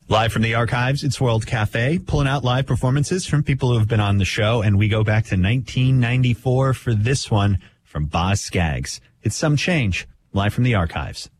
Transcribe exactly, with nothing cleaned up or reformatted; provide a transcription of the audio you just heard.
Live from the archives, it's World Cafe, pulling out live performances from people who have been on the show, and we go back to nineteen ninety-four for this one from Boz Scaggs. It's Some Change, live from the archives.